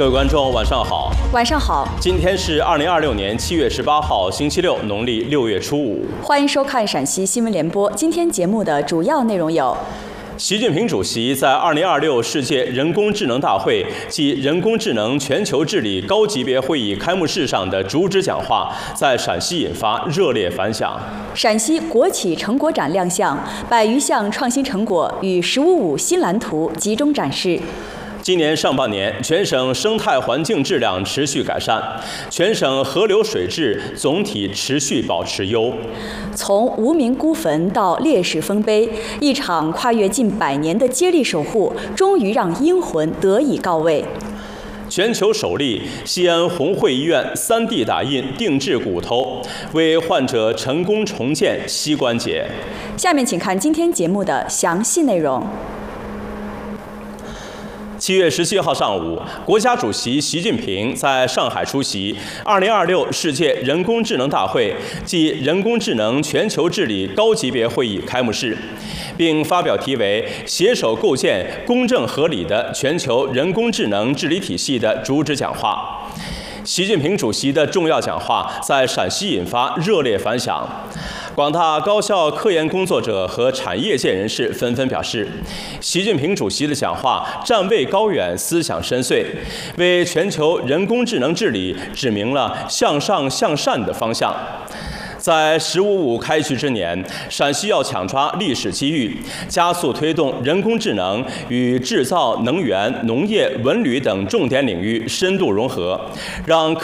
各位观众，晚上好。 晚上好。 今天是2026年7月18号，星期六，农历6月初5。 欢迎收看陕西新闻联播。今天节目的主要内容有： 习近平主席在2026世界人工智能大会暨人工智能全球治理高级别会议开幕式上的主旨讲话，在陕西引发热烈反响。 陕西国企成果展亮相，100余项创新成果与“十五五”新蓝图集中展示。 今年上半年，全省生态环境质量持续改善，全省河流水质总体持续保持优。 从无名孤坟到烈士丰碑，一场跨越近100年的接力守护，终于让英魂得以告慰。 全球首例西安红会医院3D 打印定制骨头，为患者成功重建膝关节。 下面请看今天节目的详细内容。 7月17号上午，国家主席习近平在上海出席2026世界人工智能大会暨人工智能全球治理高级别会议开幕式，并发表题为“携手构建公正合理的全球人工智能治理体系”的主旨讲话。习近平主席的重要讲话在陕西引发热烈反响，广大高校科研工作者和产业界人士纷纷表示，习近平主席的讲话站位高远，思想深邃，为全球人工智能治理指明了向上向善的方向。在“十五五”开局之年，陕西要抢抓历史机遇，加速推动人工智能与制造、能源、农业、文旅等重点领域深度融合，让